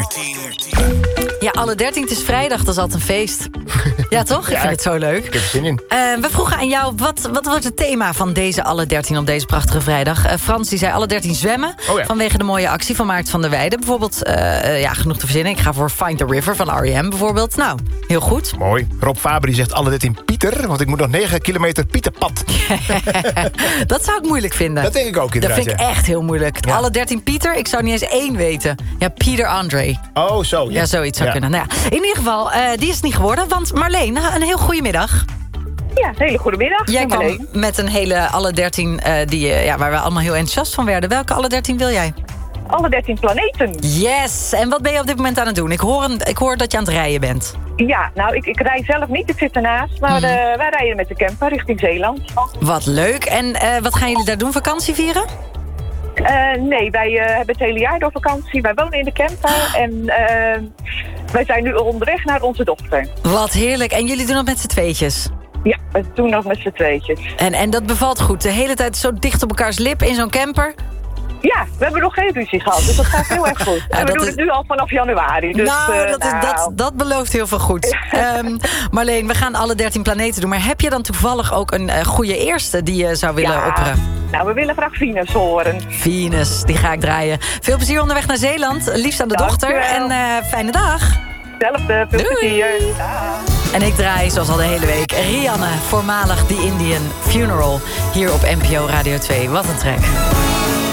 Ja, alle 13, het is vrijdag, dat is altijd een feest. Ja, toch? Ik vind het zo leuk. Ik heb er zin in. We vroegen aan jou, wat wordt het thema van deze alle 13 op deze prachtige vrijdag? Frans die zei alle 13 zwemmen. Oh ja. Vanwege de mooie actie van Maart van der Weijden. Bijvoorbeeld, genoeg te verzinnen. Ik ga voor Find the River van R.E.M. bijvoorbeeld. Nou, heel goed. Mooi. Rob Faber die zegt alle 13 Pieter, want ik moet nog 9 kilometer Pieterpad. Dat zou ik moeilijk vinden. Dat denk ik ook Dat inderdaad. vind ik echt heel moeilijk. Ja. Alle 13 Pieter, ik zou niet eens 1 weten. Ja, Pieter André. Oh, zo. Ja, zoiets zou kunnen. Nou ja, in ieder geval, die is het niet geworden. Want Marleen, een heel goede middag. Ja, een hele goede middag. Jij kwam met een hele alle 13 waar we allemaal heel enthousiast van werden. Welke alle 13 wil jij? Alle 13 planeten. Yes! En wat ben je op dit moment aan het doen? Ik hoor dat je aan het rijden bent. Ja, nou, ik rij zelf niet, ik zit ernaast. Maar wij rijden met de camper richting Zeeland. Wat leuk. En wat gaan jullie daar doen? Vakantie vieren? Nee, wij hebben het hele jaar door vakantie. Wij wonen in de camper en wij zijn nu onderweg naar onze dochter. Wat heerlijk. En jullie doen dat met z'n tweetjes? Ja, we doen dat met z'n tweetjes. En dat bevalt goed? De hele tijd zo dicht op elkaars lip in zo'n camper? Ja, we hebben nog geen ruzie gehad, dus dat gaat heel erg goed. Ja, en we doen het nu al vanaf januari. Dus, dat belooft heel veel goed. Marleen, we gaan alle 13 planeten doen. Maar heb je dan toevallig ook een goede eerste die je zou willen opperen? Nou, we willen graag Venus horen. Venus, die ga ik draaien. Veel plezier onderweg naar Zeeland. Liefst aan de dochter. En fijne dag. Hetzelfde, veel plezier. En ik draai, zoals al de hele week, Rihanna, voormalig The Indian Funeral, hier op NPO Radio 2. Wat een track.